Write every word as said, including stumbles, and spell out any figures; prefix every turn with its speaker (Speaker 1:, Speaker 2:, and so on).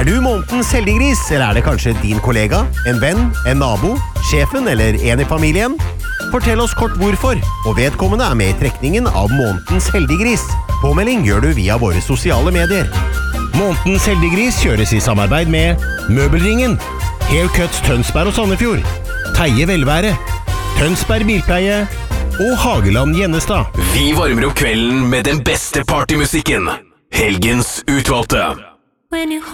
Speaker 1: Er du månedens heldiggris, eller er det kanskje din kollega, en venn, en nabo, sjefen eller en i familien? Fortell oss kort hvorfor, og vedkommende er med i trekningen av månedens heldiggris. Påmelding gjør du via våre sosiale medier. Månedens heldiggris kjøres i samarbeid med Møbelringen, Haircuts Tønsberg og Sandefjord, Teie Velvære, Tønsberg Bilpleie og Hageland Gjennestad.
Speaker 2: Vi varmer opp kvelden med den beste partymusikken. Helgens utvalgte.